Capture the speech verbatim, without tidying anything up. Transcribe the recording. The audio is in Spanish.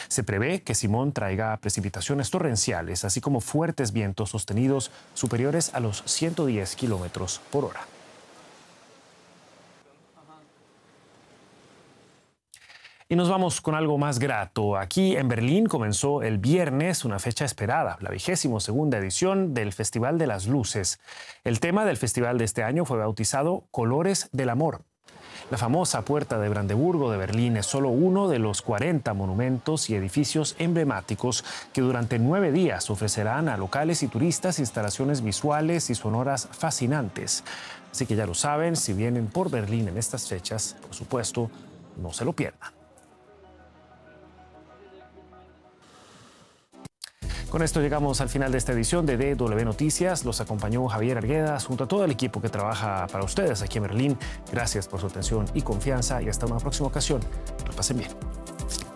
Se prevé que Simón traiga precipitaciones torrenciales, así como fuertes vientos sostenidos superiores a los ciento diez kilómetros por hora. Y nos vamos con algo más grato. Aquí en Berlín comenzó el viernes una fecha esperada, la vigésimo segunda edición del Festival de las Luces. El tema del festival de este año fue bautizado Colores del Amor. La famosa Puerta de Brandeburgo de Berlín es solo uno de los cuarenta monumentos y edificios emblemáticos que durante nueve días ofrecerán a locales y turistas instalaciones visuales y sonoras fascinantes. Así que ya lo saben, si vienen por Berlín en estas fechas, por supuesto, no se lo pierdan. Con esto llegamos al final de esta edición de D W Noticias. Los acompañó Javier Arguedas junto a todo el equipo que trabaja para ustedes aquí en Berlín. Gracias por su atención y confianza y hasta una próxima ocasión. Que lo pasen bien.